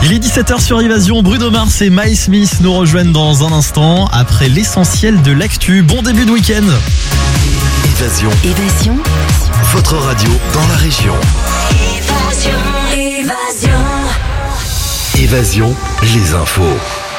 Il est 17h sur Évasion. Bruno Mars et Miles Smith nous rejoignent dans un instant après l'essentiel de l'actu. Bon début de week-end. Évasion. Votre radio dans la région. Évasion, les infos.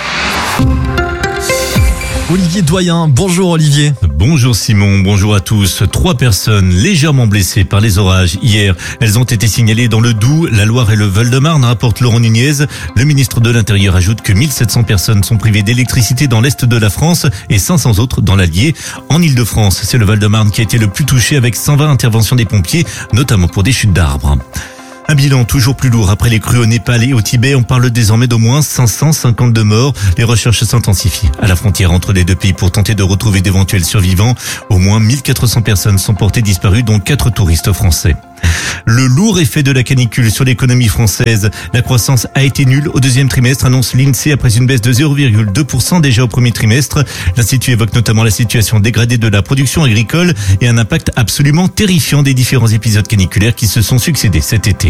Olivier Doyen, bonjour Olivier. Bonjour Simon, bonjour à tous. 3 personnes légèrement blessées par les orages hier. Elles ont été signalées dans le Doubs, la Loire et le Val-de-Marne, rapporte Laurent Nunez. Le ministre de l'Intérieur ajoute que 1700 personnes sont privées d'électricité dans l'Est de la France et 500 autres dans l'Allier. En Ile-de-France, c'est le Val-de-Marne qui a été le plus touché avec 120 interventions des pompiers, notamment pour des chutes d'arbres. Un bilan toujours plus lourd après les crues au Népal et au Tibet. On parle désormais d'au moins 552 morts. Les recherches s'intensifient à la frontière entre les deux pays pour tenter de retrouver d'éventuels survivants. Au moins 1400 personnes sont portées disparues, dont 4 touristes français. Le lourd effet de la canicule sur l'économie française. La croissance a été nulle au deuxième trimestre, annonce l'INSEE après une baisse de 0,2% déjà au premier trimestre. L'Institut évoque notamment la situation dégradée de la production agricole et un impact absolument terrifiant des différents épisodes caniculaires qui se sont succédés cet été.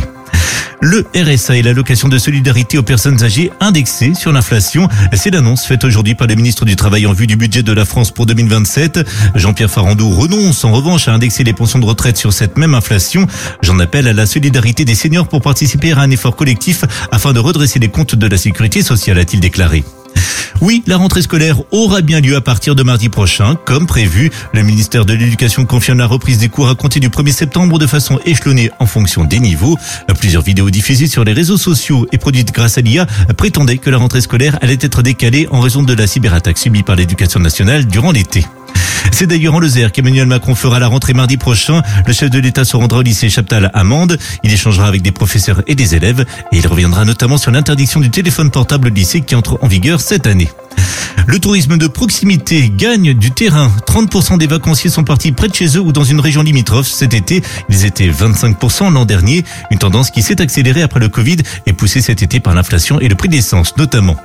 Le RSA et l'allocation de solidarité aux personnes âgées indexées sur l'inflation. C'est l'annonce faite aujourd'hui par le ministre du Travail en vue du budget de la France pour 2027. Jean-Pierre Farandou renonce en revanche à indexer les pensions de retraite sur cette même inflation. J'en appelle à la solidarité des seniors pour participer à un effort collectif afin de redresser les comptes de la sécurité sociale, a-t-il déclaré. Oui, la rentrée scolaire aura bien lieu à partir de mardi prochain, comme prévu. Le ministère de l'Éducation confirme la reprise des cours à compter du 1er septembre de façon échelonnée en fonction des niveaux. Plusieurs vidéos diffusées sur les réseaux sociaux et produites grâce à l'IA prétendaient que la rentrée scolaire allait être décalée en raison de la cyberattaque subie par l'Éducation nationale durant l'été. C'est d'ailleurs en Lozère qu'Emmanuel Macron fera la rentrée mardi prochain. Le chef de l'État se rendra au lycée Chaptal à Mende. Il échangera avec des professeurs et des élèves et il reviendra notamment sur l'interdiction du téléphone portable au lycée qui entre en vigueur cette année. Le tourisme de proximité gagne du terrain. 30% des vacanciers sont partis près de chez eux ou dans une région limitrophe cet été. Ils étaient 25% l'an dernier. Une tendance qui s'est accélérée après le Covid et poussée cet été par l'inflation et le prix de l'essence notamment.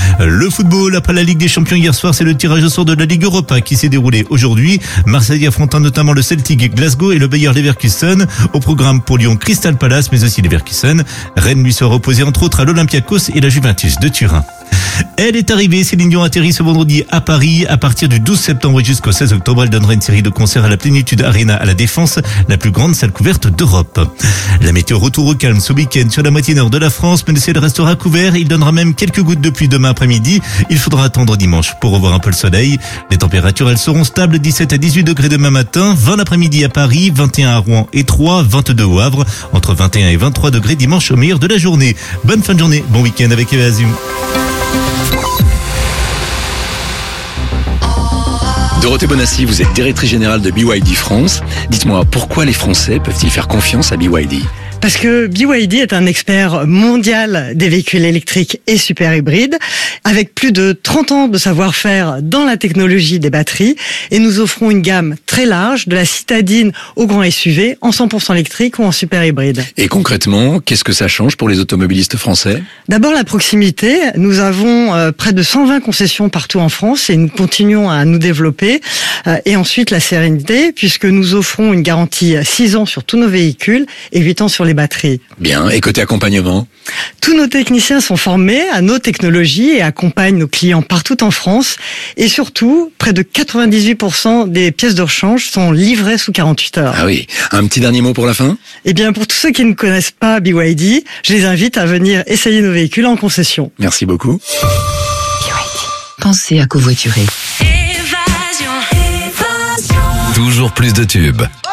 Le football, après la Ligue des Champions hier soir, c'est le tirage au sort de la Ligue Europa qui s'est déroulé aujourd'hui. Marseille affrontant notamment le Celtic Glasgow et le Bayer Leverkusen. Au programme pour Lyon, Crystal Palace, mais aussi Leverkusen. Rennes lui sera opposé entre autres à l'Olympiakos et la Juventus de Turin. Elle est arrivée, Céline Dion atterrit ce vendredi à Paris. À partir du 12 septembre jusqu'au 16 octobre, elle donnera une série de concerts à la Plénitude Arena à la Défense, la plus grande salle couverte d'Europe. La météo retour au calme ce week-end sur la moitié nord de la France, mais le ciel restera couvert. Il donnera même quelques gouttes de pluie demain après-midi. Il faudra attendre dimanche pour revoir un peu le soleil. Les températures, elles seront stables, 17 à 18 degrés demain matin, 20 l'après-midi à Paris, 21 à Rouen et Troyes, 22 au Havre, entre 21 et 23 degrés dimanche au meilleur de la journée. Bonne fin de journée, bon week-end avec Évasion. Dorothée Bonassi, vous êtes directrice générale de BYD France. Dites-moi, pourquoi les Français peuvent-ils faire confiance à BYD ? Parce que BYD est un expert mondial des véhicules électriques et super hybrides, avec plus de 30 ans de savoir-faire dans la technologie des batteries, et nous offrons une gamme très large, de la citadine au grand SUV, en 100% électrique ou en super hybride. Et concrètement, qu'est-ce que ça change pour les automobilistes français ? D'abord la proximité, nous avons près de 120 concessions partout en France et nous continuons à nous développer. Et ensuite la sérénité, puisque nous offrons une garantie 6 ans sur tous nos véhicules et 8 ans sur les batteries. Bien, et côté accompagnement ? Tous nos techniciens sont formés à nos technologies et accompagnent nos clients partout en France. Et surtout, près de 98% des pièces de rechange sont livrées sous 48 heures. Ah oui, un petit dernier mot pour la fin ? Eh bien, pour tous ceux qui ne connaissent pas BYD, je les invite à venir essayer nos véhicules en concession. Merci beaucoup. Pensez à covoiturer. Toujours plus de tubes.